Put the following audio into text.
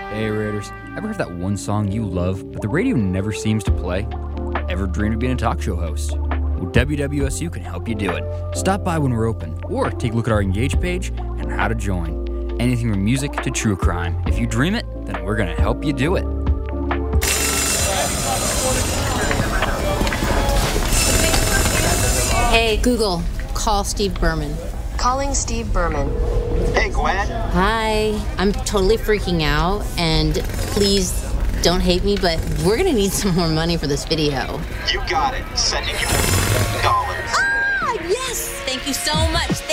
Hey Raiders, ever heard that one song you love, but the radio never seems to play? Ever dreamed of being a talk show host? Well, WWSU can help you do it. Stop by when we're open, or take a look at our Engage page and how to join. Anything from music to true crime. If you dream it, then we're going to help you do it. Hey, Google, call Steve Berman. Calling Steve Berman. Hey, Gwen. Hi, I'm totally freaking out, and please don't hate me, but we're gonna need some more money for this video. You got it. Sending you $. Ah, yes! Thank you so much.